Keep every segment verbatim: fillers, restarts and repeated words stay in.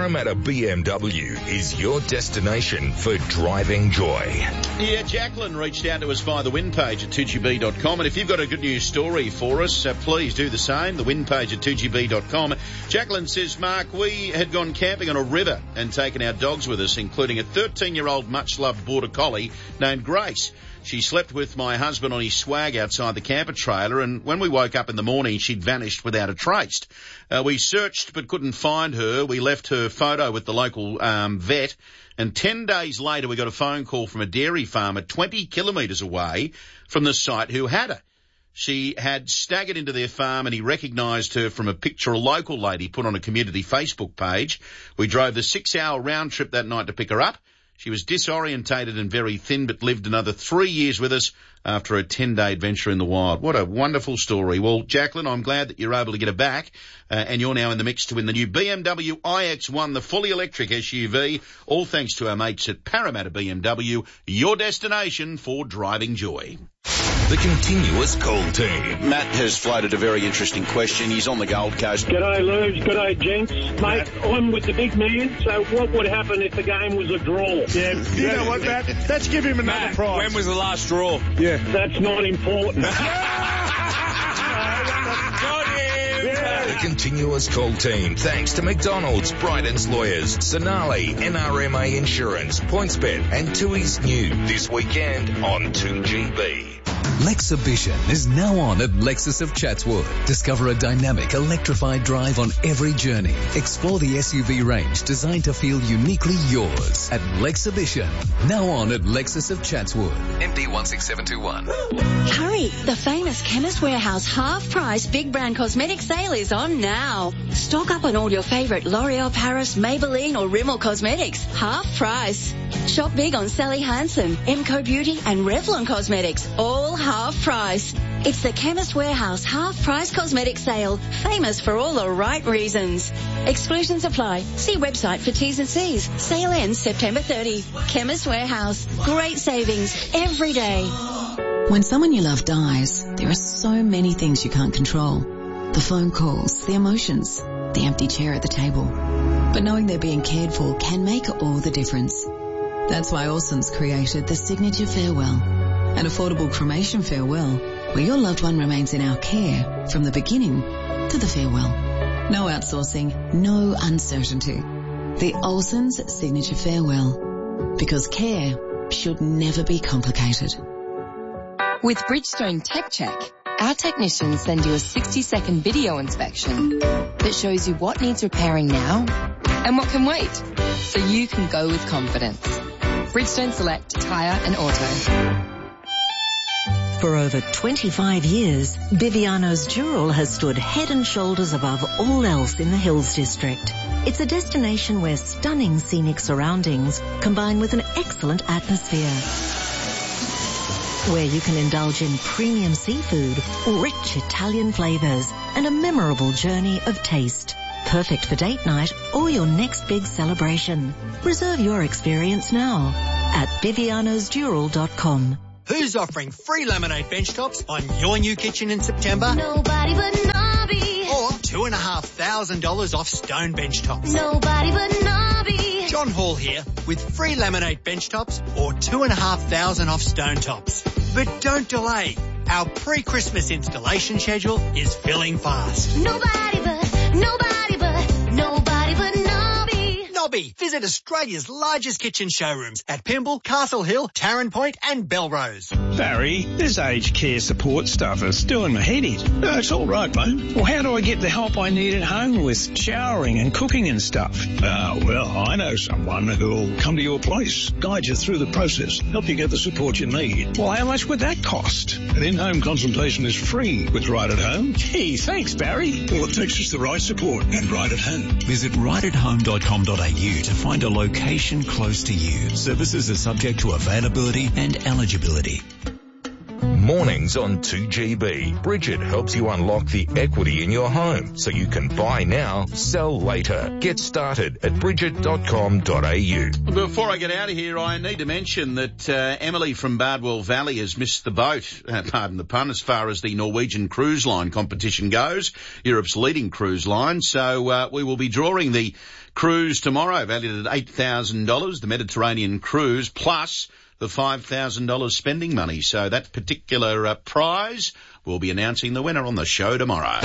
Parramatta B M W is your destination for driving joy. Yeah, Jacqueline reached out to us via the win page at two G B dot com, and if you've got a good news story for us, uh, please do the same, the win page at two G B dot com. Jacqueline says, Mark, we had gone camping on a river and taken our dogs with us, including a thirteen-year-old much-loved Border Collie named Grace. She slept with my husband on his swag outside the camper trailer, and when we woke up in the morning, she'd vanished without a trace. Uh, we searched but couldn't find her. We left her photo with the local um, vet, and ten days later we got a phone call from a dairy farmer twenty kilometres away from the site who had her. She had staggered into their farm, and he recognised her from a picture a local lady put on a community Facebook page. We drove the six-hour round trip that night to pick her up. She was disorientated and very thin, but lived another three years with us after a ten-day adventure in the wild. What a wonderful story. Well, Jacqueline, I'm glad that you're able to get her back, uh, and you're now in the mix to win the new B M W i X one, the fully electric S U V, all thanks to our mates at Parramatta B M W, your destination for driving joy. The Continuous Call Team. Matt has floated a very interesting question. He's on the Gold Coast. G'day, Lou. G'day, gents. Mate, I'm with the big man, so what would happen if the game was a draw? Yeah, you know what, Matt? Let's give him another Matt, prize. when was the last draw? Yeah. That's not important. Got him! Yeah. The Continuous Call Team, thanks to McDonald's, Bryden's Lawyers, Sonali, N R M A Insurance, PointsBet, and Tui's New this weekend on two G B. Lexhibition is now on at Lexus of Chatswood. Discover a dynamic, electrified drive on every journey. Explore the S U V range designed to feel uniquely yours at Lexhibition. Now on at Lexus of Chatswood. M D one six seven two one. Hurry! The famous Chemist Warehouse half-price big brand cosmetic sale is on now. Stock up on all your favourite L'Oreal Paris, Maybelline or Rimmel cosmetics. Half price. Shop big on Sally Hansen, Emco Beauty and Revlon Cosmetics. All half price. It's the Chemist Warehouse half-price cosmetic sale, famous for all the right reasons. Exclusions apply. See website for T's and C's. Sale ends September thirtieth. Chemist Warehouse. Great savings every day. When someone you love dies, there are so many things you can't control. The phone calls, the emotions, the empty chair at the table. But knowing they're being cared for can make all the difference. That's why Orson's created the Signature Farewell, an affordable cremation farewell where your loved one remains in our care from the beginning to the farewell. No outsourcing, no uncertainty. The Olsen's Signature Farewell, because care should never be complicated. With Bridgestone Tech Check, our technicians send you a sixty-second video inspection that shows you what needs repairing now and what can wait, so you can go with confidence. Bridgestone Select Tyre and Auto. For over twenty-five years, Biviano's Dural has stood head and shoulders above all else in the Hills District. It's a destination where stunning scenic surroundings combine with an excellent atmosphere, where you can indulge in premium seafood, rich Italian flavours, and a memorable journey of taste. Perfect for date night or your next big celebration. Reserve your experience now at bivianos dural dot com. Who's offering free laminate bench tops on your new kitchen in September? Nobody but Nobby. Or two and a half thousand dollars off stone bench tops. Nobody but Nobby. John Hall here with free laminate bench tops or two and a half thousand off stone tops. But don't delay. Our pre-Christmas installation schedule is filling fast. Nobody but, nobody but, nobody but Nobby. Nobby. Visit Australia's largest kitchen showrooms at Pymble, Castle Hill, Tarrant Point and Belrose. Barry, this aged care support stuff is doing my head in. No, it's all right, mate. Well, how do I get the help I need at home with showering and cooking and stuff? Ah, uh, well, I know someone who'll come to your place, guide you through the process, help you get the support you need. Well, how much would that cost? An in-home consultation is free with Right at Home. Gee, thanks, Barry. All it takes is the right support and Right at Home. Visit right at home dot com dot a u to find a location close to you. Services are subject to availability and eligibility. Mornings on two G B. Bridget helps you unlock the equity in your home so you can buy now, sell later. Get started at bridget dot com dot a u. Before I get out of here, I need to mention that uh, Emily from Bardwell Valley has missed the boat, uh, pardon the pun, as far as the Norwegian Cruise Line competition goes, Europe's leading cruise line. So uh, we will be drawing the cruise tomorrow, valued at eight thousand dollars, the Mediterranean cruise, plus the five thousand dollars spending money. So that particular uh, prize, we'll be announcing the winner on the show tomorrow.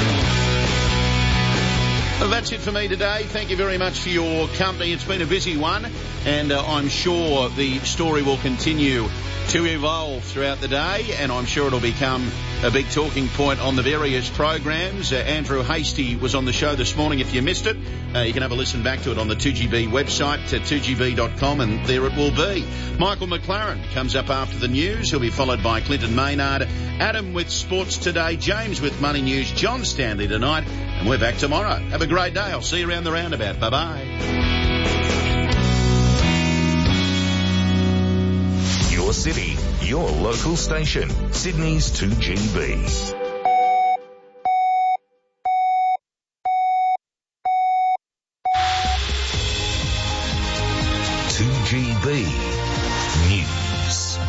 Well, that's it for me today. Thank you very much for your company. It's been a busy one, and uh, I'm sure the story will continue to evolve throughout the day, and I'm sure it'll become a big talking point on the various programs. Uh, Andrew Hastie was on the show this morning. If you missed it, uh, you can have a listen back to it on the two G B website, uh, two G B dot com, and there it will be. Michael McLaren comes up after the news. He'll be followed by Clinton Maynard, Adam with Sports Today, James with Money News, John Stanley tonight, and we're back tomorrow. Have a great day. I'll see you around the roundabout. Bye-bye. Your city, your local station, Sydney's two G B. two G B News.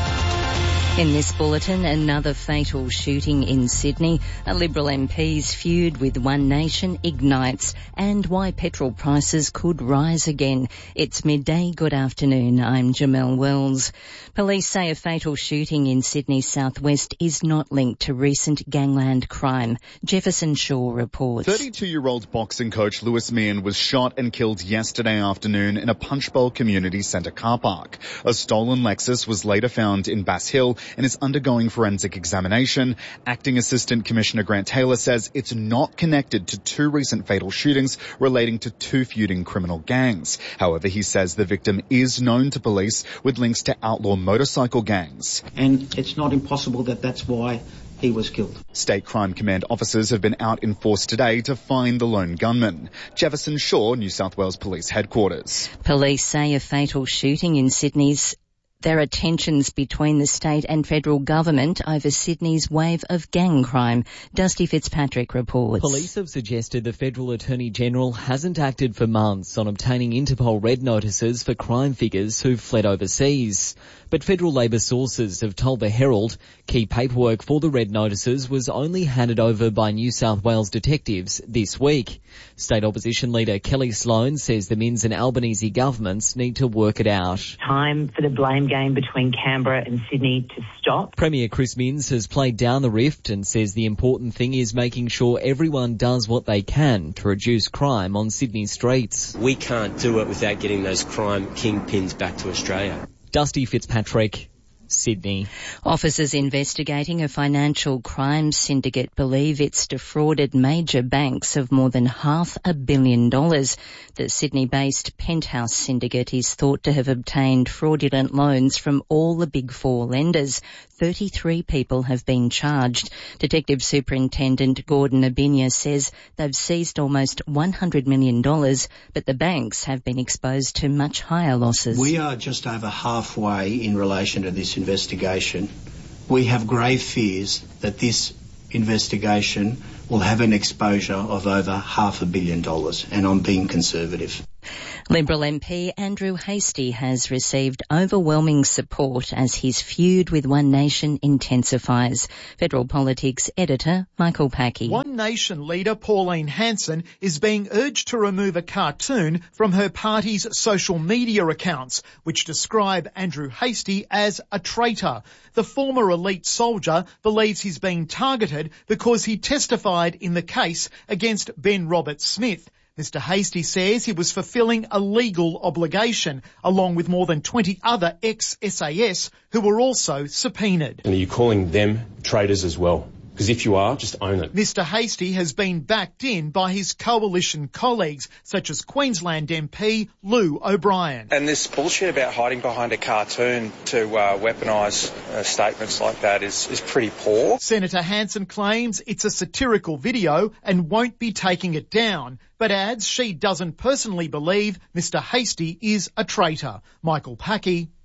In this bulletin, another fatal shooting in Sydney, a Liberal M P's feud with One Nation ignites, and why petrol prices could rise again. It's midday. Good afternoon. I'm Jamelle Wells. Police say a fatal shooting in Sydney's southwest is not linked to recent gangland crime. Jefferson Shaw reports. thirty-two-year-old boxing coach Lewis Meehan was shot and killed yesterday afternoon in a Punchbowl Community Centre car park. A stolen Lexus was later found in Bass Hill and is undergoing forensic examination. Acting Assistant Commissioner Grant Taylor says it's not connected to two recent fatal shootings relating to two feuding criminal gangs. However, he says the victim is known to police with links to outlaw motorcycle gangs. And it's not impossible that that's why he was killed. State Crime Command officers have been out in force today to find the lone gunman. Jefferson Shaw, New South Wales Police Headquarters. Police say a fatal shooting in Sydney's There are tensions between the state and federal government over Sydney's wave of gang crime. Dusty Fitzpatrick reports. Police have suggested the Federal Attorney General hasn't acted for months on obtaining Interpol red notices for crime figures who've fled overseas. But federal Labor sources have told the Herald key paperwork for the red notices was only handed over by New South Wales detectives this week. State opposition leader Kelly Sloan says the Minns and Albanese governments need to work it out. Time for the blame game between Canberra and Sydney to stop. Premier Chris Minns has played down the rift and says the important thing is making sure everyone does what they can to reduce crime on Sydney streets. We can't do it without getting those crime kingpins back to Australia. Dusty Fitzpatrick, Sydney. Officers investigating a financial crime syndicate believe it's defrauded major banks of more than half a billion dollars. The Sydney-based Penthouse syndicate is thought to have obtained fraudulent loans from all the big four lenders. thirty-three people have been charged. Detective Superintendent Gordon Abinya says they've seized almost one hundred million dollars, but the banks have been exposed to much higher losses. We are just over halfway in relation to this investigation. We have grave fears that this investigation will have an exposure of over half a billion dollars, and I'm being conservative. Liberal M P Andrew Hastie has received overwhelming support as his feud with One Nation intensifies. Federal Politics editor Michael Packey. One Nation leader Pauline Hanson is being urged to remove a cartoon from her party's social media accounts, which describe Andrew Hastie as a traitor. The former elite soldier believes he's being targeted because he testified in the case against Ben Roberts-Smith. Mister Hastie says he was fulfilling a legal obligation, along with more than twenty other ex-S A S who were also subpoenaed. And are you calling them traitors as well? Because if you are, just own it. Mister Hastie has been backed in by his coalition colleagues, such as Queensland M P Lou O'Brien. And this bullshit about hiding behind a cartoon to uh, weaponise uh, statements like that is, is pretty poor. Senator Hanson claims it's a satirical video and won't be taking it down, but adds she doesn't personally believe Mister Hastie is a traitor. Michael Packey,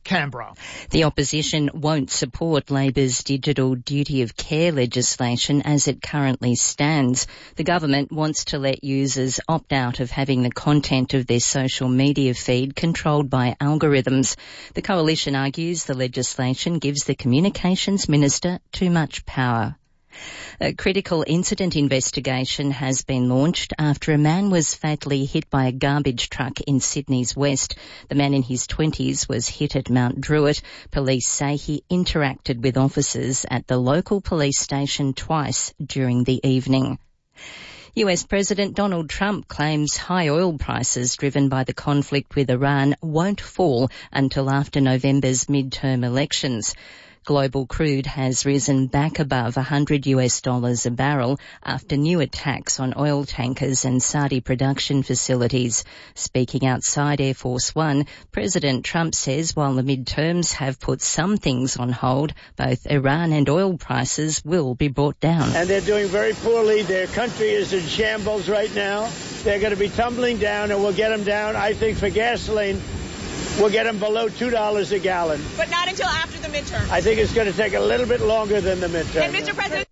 Canberra. The opposition won't support Labor's digital duty of care legislation as it currently stands. The government wants to let users opt out of having the content of their social media feed controlled by algorithms. The coalition argues the legislation gives the Communications Minister too much power. A critical incident investigation has been launched after a man was fatally hit by a garbage truck in Sydney's west. The man in his twenties was hit at Mount Druitt. Police say he interacted with officers at the local police station twice during the evening. U S President Donald Trump claims high oil prices driven by the conflict with Iran won't fall until after November's midterm elections. Global crude has risen back above one hundred US dollars a barrel after new attacks on oil tankers and Saudi production facilities. Speaking outside Air Force One, President Trump says while the midterms have put some things on hold, both Iran and oil prices will be brought down. And they're doing very poorly. Their country is in shambles right now. They're going to be tumbling down, and we'll get them down, I think, for gasoline. We'll get them below two dollars a gallon. But not until after the midterm. I think it's going to take a little bit longer than the midterm. And Mister President...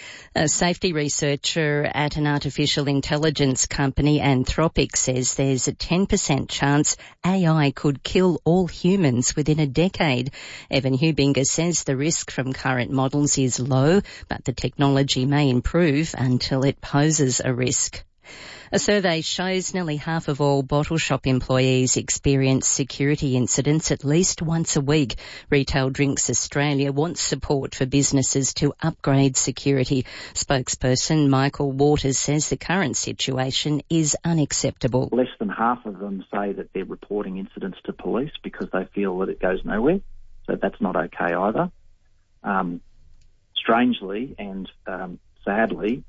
A safety researcher at an artificial intelligence company, Anthropic, says there's a ten percent chance A I could kill all humans within a decade. Evan Hubinger says the risk from current models is low, but the technology may improve until it poses a risk. A survey shows nearly half of all bottle shop employees experience security incidents at least once a week. Retail Drinks Australia wants support for businesses to upgrade security. Spokesperson Michael Waters says the current situation is unacceptable. Less than half of them say that they're reporting incidents to police because they feel that it goes nowhere. So that's not okay either. Um, strangely and um, sadly,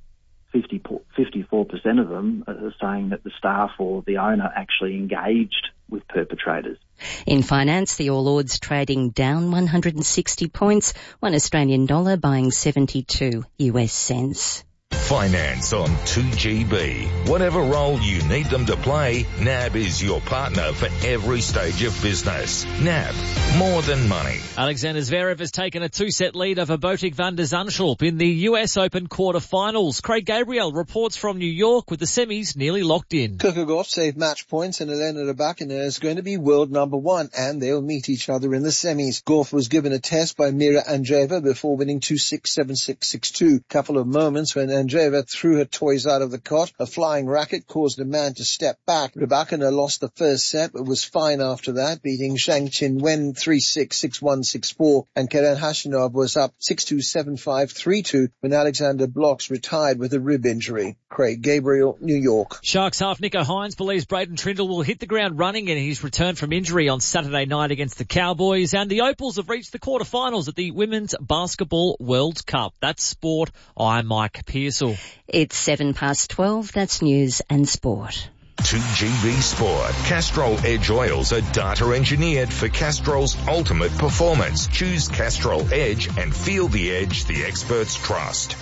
fifty-four percent of them are saying that the staff or the owner actually engaged with perpetrators. In finance, the All Ords trading down one hundred sixty points, one Australian dollar buying seventy-two US cents. Finance on two G B. Whatever role you need them to play, N A B is your partner for every stage of business. N A B, more than money. Alexander Zverev has taken a two-set lead over Botic van der Zandschulp in the U S Open quarter-finals. Craig Gabriel reports from New York with the semis nearly locked in. Kukugoff saved match points and Elena Rybakina is going to be world number one and they'll meet each other in the semis. Goff was given a test by Mira Andreeva before winning two six, seven six, six two. Couple of moments when Andreeva threw her toys out of the cot. A flying racket caused a man to step back. Rybakina lost the first set but was fine after that, beating Zhang Qinwen three six, six one, six four, and Karen Khachanov was up six two, seven five, three two when Alexander Blocks retired with a rib injury. Craig Gabriel, New York. Sharks half Nico Hines believes Braden Trindle will hit the ground running in his return from injury on Saturday night against the Cowboys, and the Opals have reached the quarterfinals at the Women's Basketball World Cup. That's sport. I'm Mike Pearsall. It's seven past twelve. That's news and sport. two G B Sport. Castrol Edge oils are data engineered for Castrol's ultimate performance. Choose Castrol Edge and feel the edge the experts trust.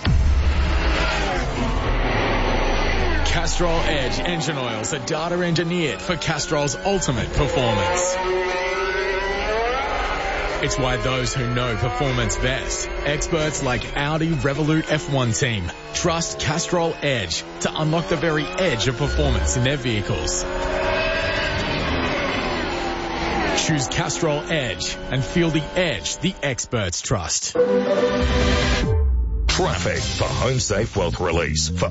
Castrol Edge engine oils are data engineered for Castrol's ultimate performance. It's why those who know performance best, experts like Audi Revolut F one team, trust Castrol Edge to unlock the very edge of performance in their vehicles. Choose Castrol Edge and feel the edge the experts trust. Traffic for Home Safe Wealth Release. For